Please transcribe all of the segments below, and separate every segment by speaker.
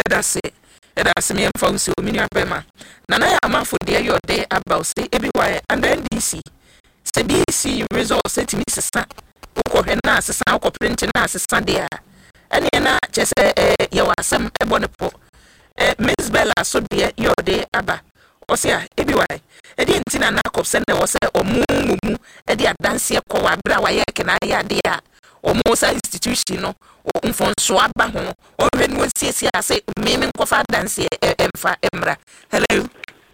Speaker 1: That's it. That's me and folks who mean Bema. Nana, I'm for dear your day about say everywhere and then DC. Say BC results say to Mrs. San. Oko Hena, San, printing as a Sunday. And just you are some a bonipo. Miss Bella, so dear your day abba. Osia, everywhere. Edi ntina na akopsene wo se omumu edi adanse ekowa bra wa ye kena ya dia omosa institution no mfonso aba ho ohwe ni wosiesie ase meme nkofa adanse emfa emra. Hello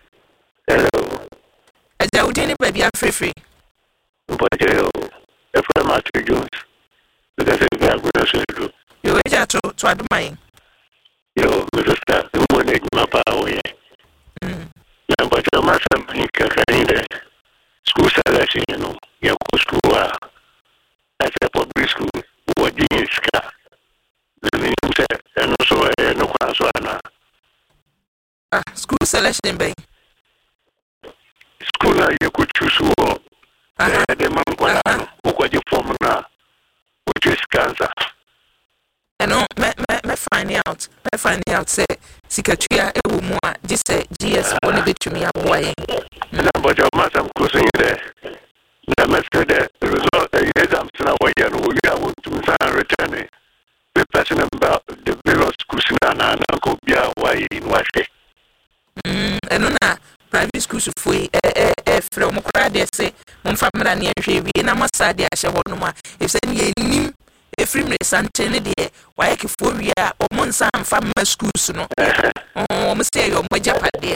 Speaker 1: aja udini baby afrefre
Speaker 2: bojo efra Matthew Jones because we are going to do
Speaker 1: yo eja to admire
Speaker 2: yo Mr. Umone mapa oye but your master in the school selection, you know, your school as a public school, what do you scar? The minister, and also no class.
Speaker 1: School selection, bay.
Speaker 2: School, you could choose the man, who got your formula, which is cancer.
Speaker 1: And no, me find out, say, Sikatria, a woman, just say, GS, only bit to me, a boy.
Speaker 2: But your master closing there. The master, the result, the exams, and I want to return the person about the various schools and Uncle Bia, why in Washi.
Speaker 1: And on private schools free, from Crade, say, one family near Shavy, and I must say, I shall want if send ye. Efrim resantene de why keforia omonsa mfa ma schools no must your majapa de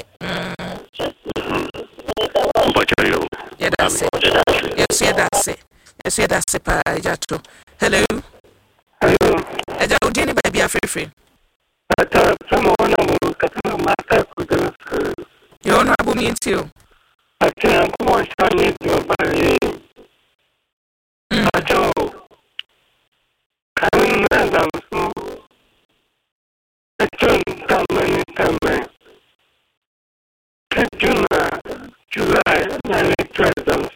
Speaker 1: yeah that's it yes that's it pa jato. Hello aja udini baby afrefre
Speaker 2: ata from one of the master could
Speaker 1: you know about me too
Speaker 2: ata come on stand you bari ata July,